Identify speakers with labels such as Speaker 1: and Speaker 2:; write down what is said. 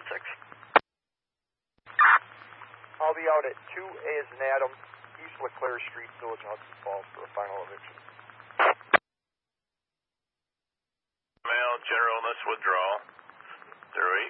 Speaker 1: 6.
Speaker 2: I'll be out at 2A as in Adam, East LeClaire Street, Village Hudson Falls for a final eviction.
Speaker 3: Mail, general, let's withdrawal. 3.